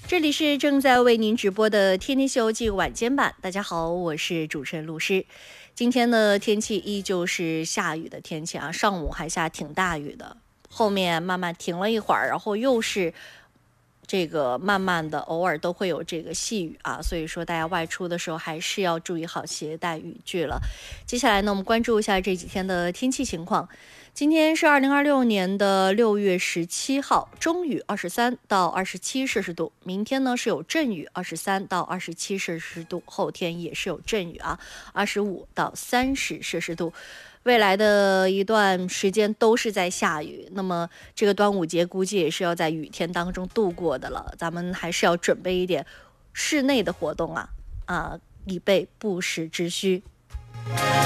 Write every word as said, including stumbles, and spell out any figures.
这里是正在为您直播的天天西游记晚间版，大家好，我是主持人陆诗。今天的天气依旧是下雨的天气啊，上午还下挺大雨的，后面慢慢停了一会儿，然后又是这个慢慢的偶尔都会有这个细雨啊，所以说大家外出的时候还是要注意好携带雨具了。接下来呢，我们关注一下这几天的天气情况。今天是二零二六年的六月十七号，中雨二十三到二十七摄氏度。明天呢是有阵雨二十三到二十七摄氏度，后天也是有阵雨啊，二十五到三十摄氏度。未来的一段时间都是在下雨，那么这个端午节估计也是要在雨天当中度过的了。咱们还是要准备一点室内的活动啊，啊，以备不时之需。